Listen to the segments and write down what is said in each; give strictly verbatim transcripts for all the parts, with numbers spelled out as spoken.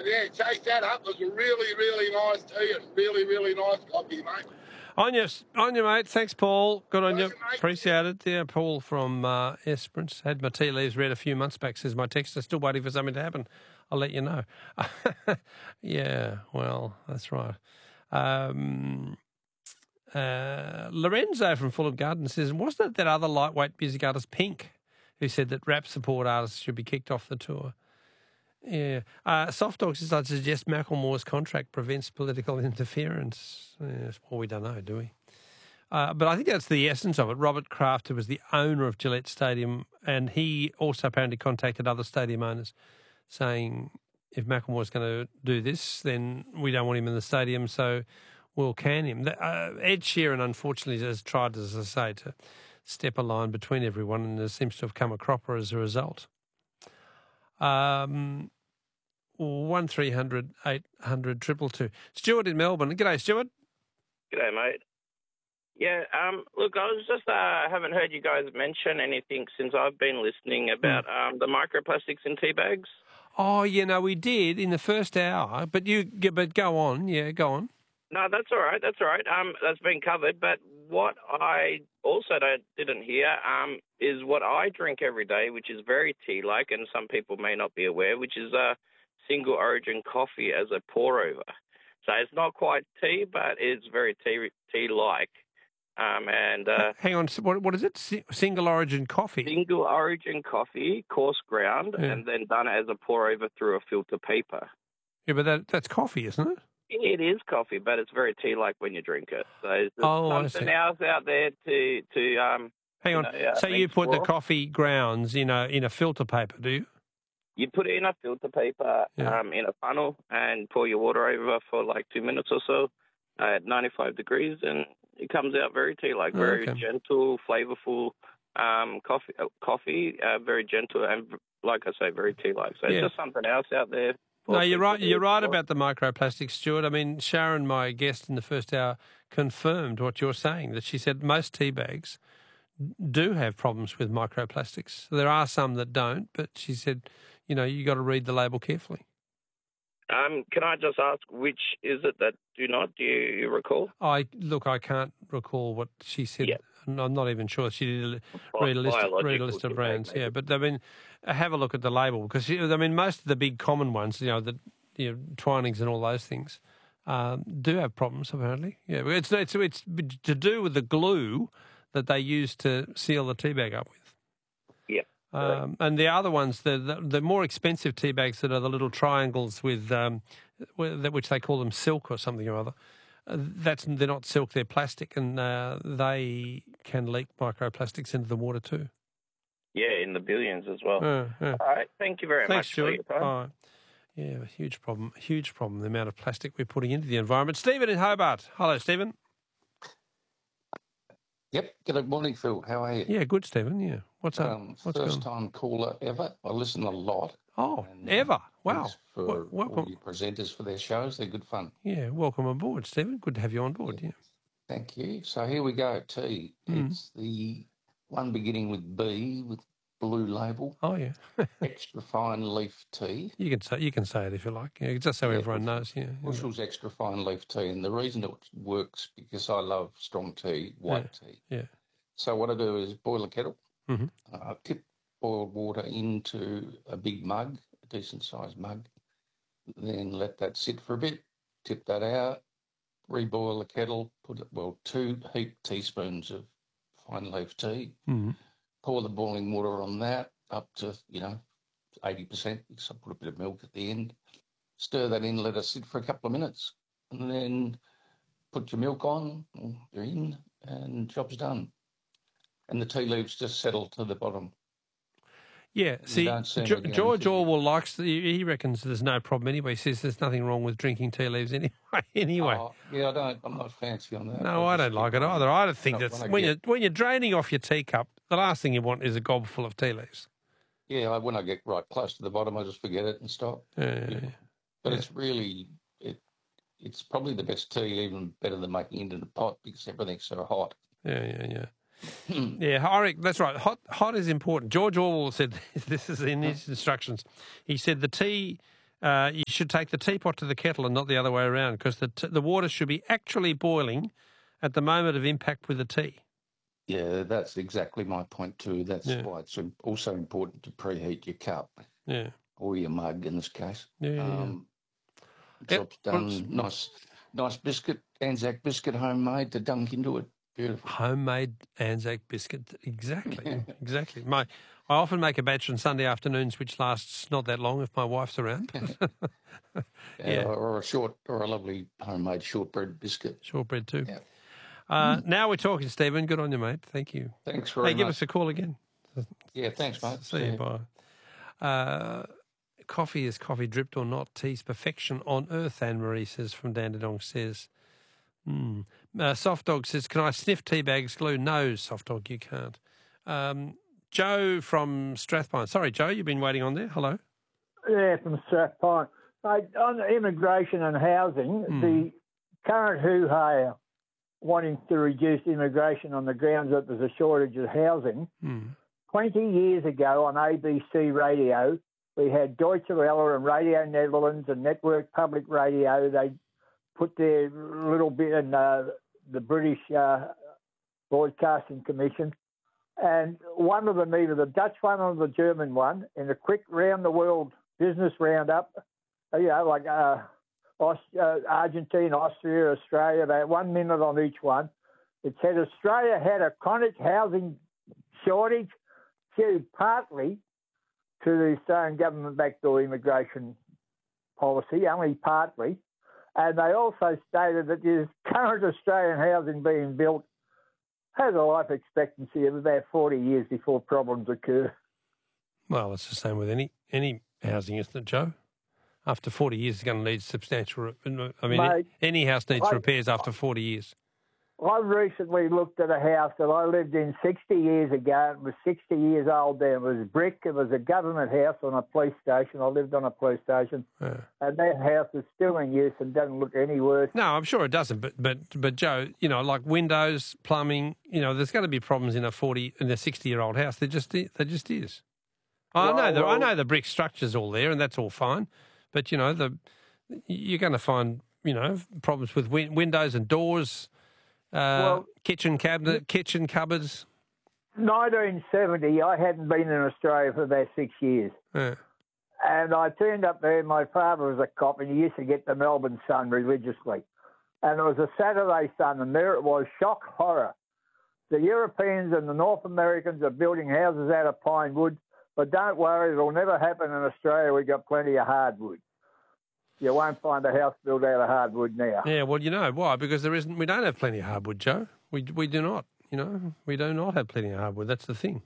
But yeah, chase that up. It was a really, really nice tea and really, really nice coffee, mate. On you, on you, mate. Thanks, Paul. Good on you. Pleasure, mate. Appreciate it. Yeah, Paul from uh, Esperance. Had my tea leaves read a few months back. Says my texter still waiting for something to happen. I'll let you know. Yeah, well, that's right. Um, uh, Lorenzo from Fulham Garden says, wasn't it that other lightweight music artist, Pink, who said that rap support artists should be kicked off the tour? Yeah. Uh, Soft Dog says, I'd suggest Macklemore's contract prevents political interference. Yes, well, we don't know, do we? Uh, but I think that's the essence of it. Robert Kraft, who was the owner of Gillette Stadium, and he also apparently contacted other stadium owners saying, if Macklemore's going to do this, then we don't want him in the stadium, so we'll can him. Uh, Ed Sheeran, unfortunately, has tried, as I say, to step a line between everyone, and there seems to have come a cropper as a result. Um, one three hundred eight hundred triple two. Stuart in Melbourne. G'day, Stuart. G'day, mate. Yeah, um, look, I was just uh, haven't heard you guys mention anything since I've been listening about mm. um, the microplastics in tea bags. Oh, yeah, no, we did in the first hour, but you, but go on, yeah, go on. No, that's all right, that's all right. Um, that's been covered, but what I also don't, didn't hear um, is what I drink every day, which is very tea-like, and some people may not be aware, which is a single origin coffee as a pour-over. So it's not quite tea, but it's very tea, tea-like. Um, and uh, Hang on, what, what is it? S- single origin coffee? Single origin coffee, coarse ground, yeah. and then done as a pour-over through a filter paper. Yeah, but that, that's coffee, isn't it? It is coffee, but it's very tea-like when you drink it. So there's oh, something else out there to to um. Hang on. You know, uh, so you put for. the coffee grounds in a in a filter paper, do you? You put it in a filter paper, yeah. um, in a funnel, and pour your water over for like two minutes or so at ninety-five degrees, and it comes out very tea-like, very okay. gentle, flavorful um, coffee. Uh, coffee, uh, very gentle, and like I say, very tea-like. So yeah. it's just something else out there. No, you're right. You're right about the microplastics, Stuart. I mean, Sharon, my guest in the first hour, confirmed what you're saying. That she said most tea bags do have problems with microplastics. There are some that don't, but she said, you know, you got to read the label carefully. Um, can I just ask which is it that do not? Do you, you recall? I look, I can't recall what she said. Yeah. I'm not even sure. She did read a list, read a list of brands. Maybe. Yeah, but I mean, have a look at the label because I mean, most of the big common ones, you know, the you know, Twinings and all those things, um, do have problems apparently. Yeah, but it's it's it's to do with the glue that they use to seal the tea bag up with. Yeah. Um, and the other ones, the, the the more expensive tea bags that are the little triangles with, um, which they call them silk or something or other. Uh, that's they're not silk; they're plastic, and uh, they can leak microplastics into the water too. Yeah, in the billions as well. Uh, yeah. All right, thank you very Thanks, much Stuart. for your time. Oh, yeah, a huge problem, huge problem. The amount of plastic we're putting into the environment. Stephen in Hobart. Hello, Stephen. Yep. Good morning, Phil. How are you? Yeah, good, Stephen. Yeah. What's up? Um, What's first going? time caller ever. I listen a lot. Oh, and, ever? Uh, wow. Thanks for Wel- welcome. all your presenters for their shows. They're good fun. Yeah, welcome aboard, Stephen. Good to have you on board. Yeah. yeah. Thank you. So here we go. Tea. Mm. It's the one beginning with B with blue label. Oh yeah. Extra fine leaf tea. You can say you can say it if you like. Yeah, just so yeah, everyone knows. Yeah. Bushells extra fine leaf tea, and the reason it works because I love strong tea, white yeah. tea. Yeah. So what I do is boil a kettle. Mm-hmm. Uh, tip boiled water into a big mug, a decent sized mug. Then let that sit for a bit. Tip that out. Reboil the kettle. Put it, well, two heaped teaspoons of fine leaf tea. Mm-hmm. Pour the boiling water on that up to, you know, eighty percent. So put a bit of milk at the end. Stir that in, let it sit for a couple of minutes. And then put your milk on, you're in, and job's done. And the tea leaves just settle to the bottom. Yeah, see, jo- George Orwell likes, the, he reckons there's no problem anyway. He says there's nothing wrong with drinking tea leaves anyway. anyway. Oh, yeah, I don't, I'm not fancy on that. No, I, I don't like it either. I don't think that's, when, when, get... you're, when you're draining off your teacup, the last thing you want is a gob full of tea leaves. Yeah, when I get right close to the bottom, I just forget it and stop. Yeah, yeah, yeah. But yeah. it's really, it, it's probably the best tea, even better than making it in a pot because everything's so hot. Yeah, yeah, yeah. Yeah, I that's right. Hot, hot is important. George Orwell said this is in his instructions. He said the tea uh, you should take the teapot to the kettle and not the other way around, because the t- the water should be actually boiling at the moment of impact with the tea. Yeah, that's exactly my point too. That's Yeah. why it's im- also important to preheat your cup Yeah. or your mug in this case. Yeah, yeah, yeah. Um, Yep. Job's Well, done. it's- Nice, nice biscuit, Anzac biscuit, homemade to dunk into it. Beautiful. Homemade Anzac biscuit. Exactly. exactly. My, I often make a batch on Sunday afternoons, which lasts not that long if my wife's around. Yeah, or, or a short, or a lovely homemade shortbread biscuit. Shortbread too. Yeah. Uh, now we're talking, Stephen. Good on you, mate. Thank you. Thanks very Hey, give much. us a call again. Yeah, thanks, mate. See you. Bye. Uh, coffee is coffee dripped or not. Tea's perfection on earth, Anne-Marie says from Dandenong says. Hmm. Uh, Soft Dog says, can I sniff tea bags glue? No, Soft Dog, you can't. Um, Joe from Strathpine. Sorry, Joe, you've been waiting on there. Hello. Yeah, from Strathpine. Mate, on immigration and housing, Hmm. the current hoo-ha wanting to reduce immigration on the grounds that there's a shortage of housing. Hmm. twenty years ago on A B C Radio, we had Deutsche Welle and Radio Netherlands and Network Public Radio. They put their little bit in uh, the British uh, Broadcasting Commission. And one of them, either the Dutch one or the German one, in a quick round-the-world business roundup, you know, like uh, Aust- uh, Argentina, Austria, Australia, about one minute on each one. It said Australia had a chronic housing shortage due partly to the Australian government backdoor immigration policy, only partly. And they also stated that the current Australian housing being built has a life expectancy of about forty years before problems occur. Well, it's the same with any any housing, isn't it, Joe? After forty years, it's going to need substantial. re- I mean, Mate, any house needs I- repairs after forty years. I recently looked at a house that I lived in sixty years ago. It was sixty years old then. It was brick. It was a government house on a police station. I lived on a police station. Yeah. And that house is still in use and doesn't look any worse. No, I'm sure it doesn't. But but but Joe, you know, like windows, plumbing, you know, there's going to be problems in a forty in a sixty year old house. There just i- there just is. I Well, know the I well- know the brick structure's all there, and that's all fine. But you know, the you're going to find you know problems with win- windows and doors, uh, Well- kitchen cabinet, kitchen cupboards. nineteen seventy, I hadn't been in Australia for about six years. Yeah. And I turned up there. My father was a cop, and he used to get the Melbourne Sun religiously. And it was a Saturday Sun, and there it was, shock horror. The Europeans and the North Americans are building houses out of pine wood, but don't worry, it'll never happen in Australia. We've got plenty of hardwood. You won't find a house built out of hardwood now. Yeah, well, you know why? Because there isn't. We don't have plenty of hardwood, Joe. We we do not. You know, we do not have plenty of hardwood. That's the thing.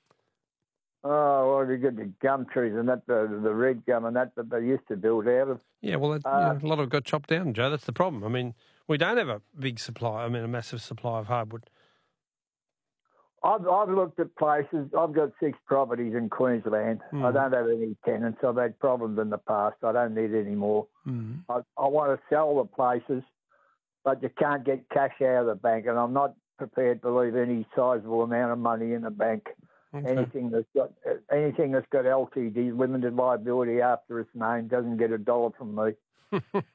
Oh, well, you got the gum trees and that, the, the red gum and that that they used to build out of. Yeah, well, that, Uh, you know, a lot of it got chopped down, Joe. That's the problem. I mean, we don't have a big supply. I mean, a massive supply of hardwood. I've, I've looked at places. I've got six properties in Queensland. Mm. I don't have any tenants. I've had problems in the past. I don't need any more. Mm. I, I want to sell the places, but you can't get cash out of the bank, and I'm not prepared to leave any sizable amount of money in the bank. Okay. Anything that's got anything that's got L T D, limited liability, after its name doesn't get a dollar from me.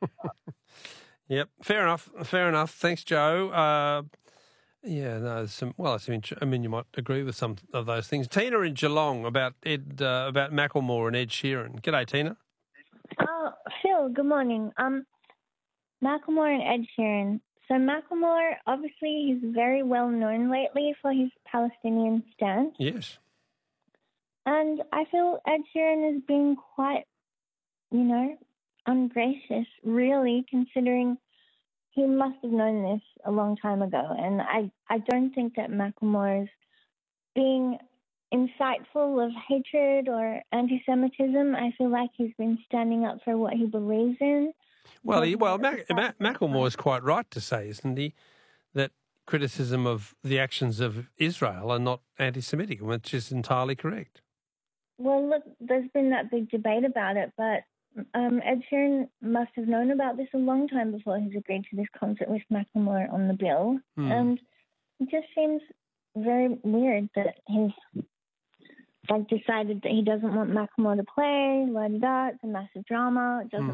Yep, fair enough. Fair enough. Thanks, Joe. Uh, yeah, no, there's some. Well, some, int- I mean, you might agree with some of those things. Tina in Geelong about Ed, uh, about Macklemore and Ed Sheeran. G'day, Tina. Oh, Phil, good morning. Um, Macklemore and Ed Sheeran. So Macklemore, obviously, he's very well known lately for his Palestinian stance. Yes. And I feel Ed Sheeran has been quite, you know, ungracious, really, considering he must have known this a long time ago. And I, I don't think that Macklemore is being insightful of hatred or anti-Semitism. I feel like he's been standing up for what he believes in. Well, he, well, Mac, Mac, Macklemore is quite right to say, isn't he, that criticism of the actions of Israel are not anti-Semitic, which is entirely correct. Well, look, there's been that big debate about it, but um, Ed Sheeran must have known about this a long time before he's agreed to this concert with Macklemore on the bill. Hmm. And it just seems very weird that he's like decided that he doesn't want Macklemore to play. La da da. It's a massive drama. It doesn't